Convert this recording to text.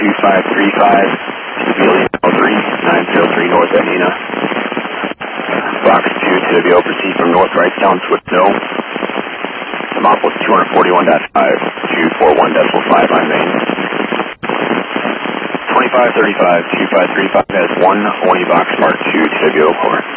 903 North Edina. Box 2 to Tibio, proceed from north right down Swift Mill. The mop was 241.5, 241.5 on main. 2535, 2535 has 1 horny box mark 2 Tibio 4.